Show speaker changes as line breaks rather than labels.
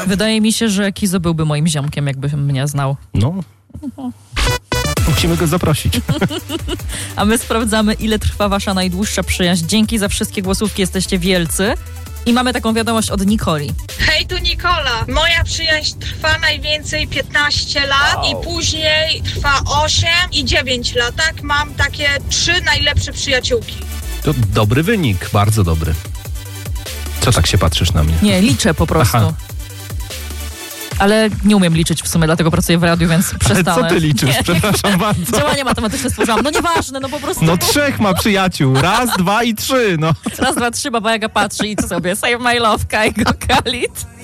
Wydaje mi się, że Kizo byłby moim ziomkiem, jakby mnie znał.
No. Musimy go zaprosić.
A my sprawdzamy, ile trwa wasza najdłuższa przyjaźń. Dzięki za wszystkie głosówki, jesteście wielcy. I mamy taką wiadomość od Nikoli.
Hej, tu Nikola. Moja przyjaźń trwa najwięcej 15 lat i później trwa 8 i 9 lat. Tak, mam takie 3 najlepsze przyjaciółki.
To dobry wynik, bardzo dobry. Co tak się patrzysz na mnie?
Nie, liczę po prostu.
Aha.
Ale nie umiem liczyć w sumie, dlatego pracuję w radiu, więc przestanę.
Ale co ty liczysz?
Nie.
Przepraszam bardzo.
Działania matematyczne stworzyłam. No nieważne, no po prostu.
No 3 ma przyjaciół. 1, 2 i 3, no.
Raz, dwa, trzy, Baba Jaga patrzy i co sobie. Save my love, Kaigo Khalid.